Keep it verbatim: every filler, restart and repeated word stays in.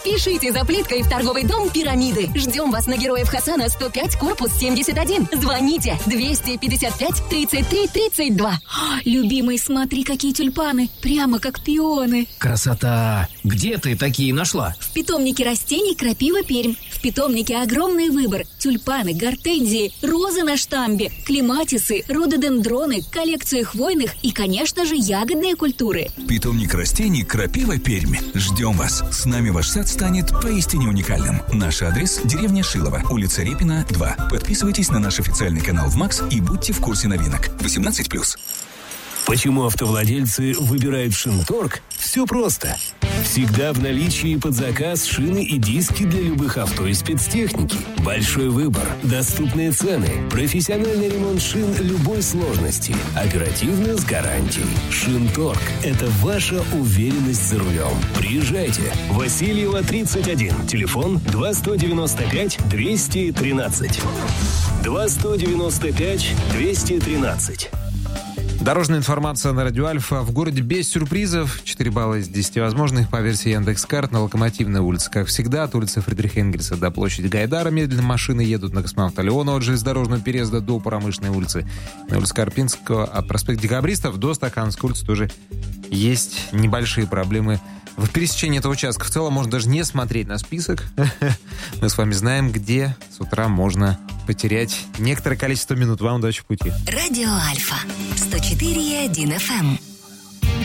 Спешите за плиткой в торговый дом «Пирамиды». Ждем вас на Героев Хасана, сто пять, корпус семьдесят один. Звоните двести пятьдесят пять тридцать три тридцать два. О, любимый, смотри, какие тюльпаны. Прямо как пионы. Красота! Где ты такие нашла? В питомнике растений «Крапива Пермь». В питомнике огромный выбор. Тюльпаны, гортензии, розы на штамбе, клематисы, рододендроны, коллекции хвойных и, конечно же, ягодные культуры. Питомник растений «Крапива Пермь». Ждем вас. С нами ваш сад станет поистине уникальным. Наш адрес – деревня Шилово, улица Репина, два. Подписывайтесь на наш официальный канал в МАКС и будьте в курсе новинок. восемнадцать плюс. Почему автовладельцы выбирают Шинторг? Все просто. Всегда в наличии под заказ шины и диски для любых авто и спецтехники. Большой выбор, доступные цены, профессиональный ремонт шин любой сложности, оперативно с гарантией. Шинторг – это ваша уверенность за рулем. Приезжайте. Васильева, тридцать один. Телефон два сто девяносто пять двести тринадцать. два сто девяносто пять двести тринадцать. Дорожная информация на Радио Альфа. В городе без сюрпризов. четыре балла из десяти возможных по версии Яндекс.Карт. На Локомотивной улице, как всегда, от улицы Фридриха Энгельса до площади Гайдара медленно машины едут. На Космонавта Леонова от железнодорожного переезда до Промышленной улицы. На улице Карпинского, от проспекта Декабристов до Стаканской улицы тоже есть небольшие проблемы в пересечении этого участка. В целом можно даже не смотреть на список. Мы с вами знаем, где с утра можно потерять некоторое количество минут. Вам удачи в пути. Радио Альфа сто четыре и один эф эм.